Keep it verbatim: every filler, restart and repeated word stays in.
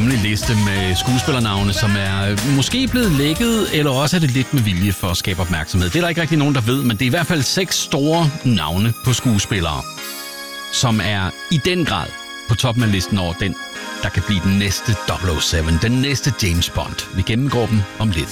hemmelig liste med skuespillernavne, som er måske blevet lækket, eller også er det lidt med vilje for at skabe opmærksomhed. Det er der ikke rigtig nogen, der ved, men det er i hvert fald seks store navne på skuespillere, som er i den grad på toppen af listen over den, der kan blive den næste double oh seven, den næste James Bond. Vi gennemgår dem om lidt.